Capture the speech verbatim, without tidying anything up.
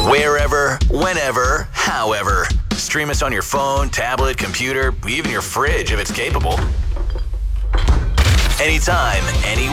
Wherever, whenever, however. Stream us on your phone, tablet, computer, even your fridge if it's capable. Anytime, anywhere.